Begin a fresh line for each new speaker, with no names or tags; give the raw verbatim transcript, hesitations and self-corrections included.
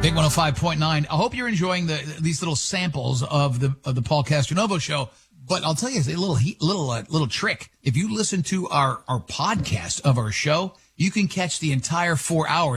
Big one oh five point nine. I hope you're enjoying the these little samples of the of the Paul Castronovo show. But I'll tell you a little little uh, little trick. If you listen to our our podcast of our show, you can catch the entire four hours.